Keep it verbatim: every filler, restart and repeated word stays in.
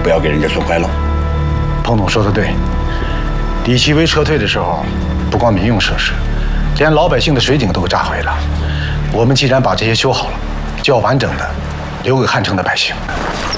不要给人家损坏了。 彭总说的对，李奇微撤退的时候，不光民用设施，连老百姓的水井都给炸毁了。我们既然把这些修好了，就要完整的留给汉城的百姓。